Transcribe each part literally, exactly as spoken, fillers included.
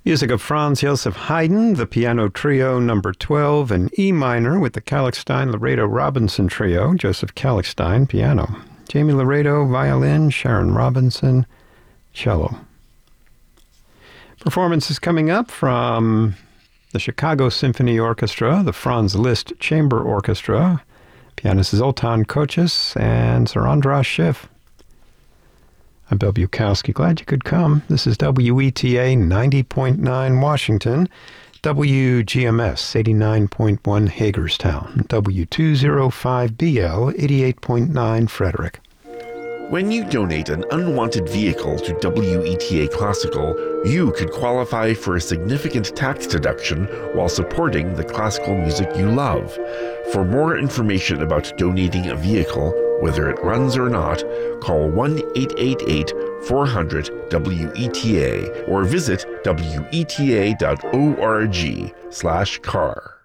Music of Franz Joseph Haydn, the Piano Trio number twelve in E minor with the Kalkstein-Laredo-Robinson Trio, Joseph Kalkstein, piano. Jamie Laredo, violin, Sharon Robinson, cello. Performance is coming up from the Chicago Symphony Orchestra, the Franz Liszt Chamber Orchestra. Pianist is Zoltan Kocis and Sir Andras Schiff. I'm Bill Bukowski. Glad you could come. This is W E T A ninety point nine Washington, W G M S eighty-nine point one Hagerstown, W two oh five B L eighty-eight point nine Frederick. When you donate an unwanted vehicle to W E T A Classical, you could qualify for a significant tax deduction while supporting the classical music you love. For more information about donating a vehicle, whether it runs or not, call one eight eight eight, four hundred, W E T A or visit W E T A dot org slash car.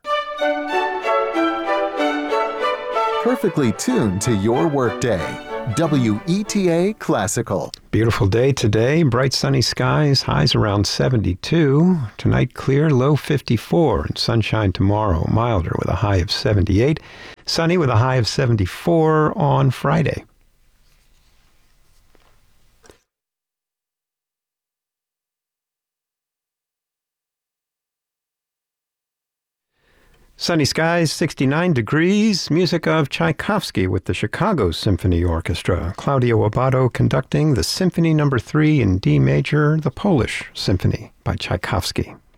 Perfectly tuned to your workday. W E T A Classical. Beautiful day today. Bright sunny skies. Highs around seventy-two. Tonight clear, low fifty-four. And sunshine tomorrow. Milder with a high of seventy-eight. Sunny with a high of seventy-four on Friday. Sunny skies, sixty-nine degrees. Music of Tchaikovsky with the Chicago Symphony Orchestra. Claudio Abbado conducting the Symphony Number three in D major, the Polish Symphony by Tchaikovsky.